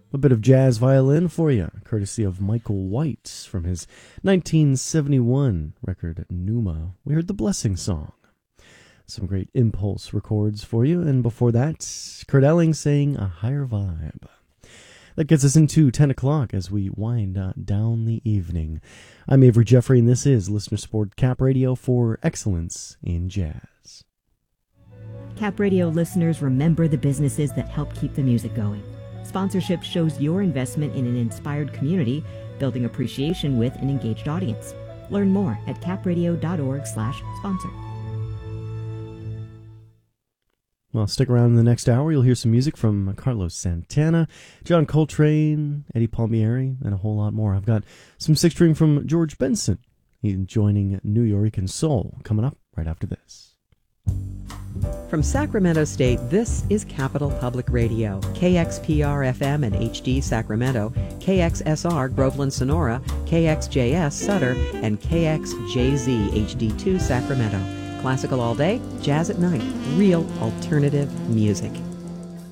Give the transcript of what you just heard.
A bit of jazz violin for you, courtesy of Michael White from his 1971 record Numa. We heard the Blessing Song. Some great Impulse records for you, and before that, Kurt Elling saying A Higher Vibe. That gets us into 10 o'clock as we wind down the evening. I'm Avery Jeffrey, and this is Listener Support Cap Radio for excellence in jazz. Cap Radio listeners, remember the businesses that help keep the music going. Sponsorship shows your investment in an inspired community, building appreciation with an engaged audience. Learn more at capradio.org/sponsor. Well, stick around in the next hour. You'll hear some music from Carlos Santana, John Coltrane, Eddie Palmieri, and a whole lot more. I've got some sixth string from George Benson. He's joining New Yorican Soul coming up right after this. From Sacramento State, this is Capital Public Radio, KXPR-FM and HD Sacramento, KXSR Groveland Sonora, KXJS Sutter, and KXJZ HD2 Sacramento. Classical all day, jazz at night, real alternative music.